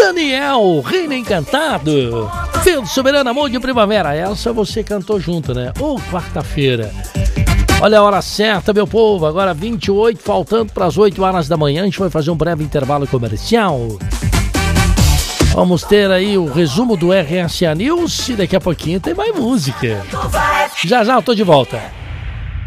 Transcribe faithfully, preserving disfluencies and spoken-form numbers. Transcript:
Daniel, Reino Encantado. Filho do Soberano, Amor de Primavera. Essa você cantou junto, né? Ô, oh, quarta-feira. Olha a hora certa, meu povo. Agora vinte e oito, faltando para as oito horas da manhã. A gente vai fazer um breve intervalo comercial. Vamos ter aí o resumo do R S A News e daqui a pouquinho tem mais música. Já já eu tô de volta.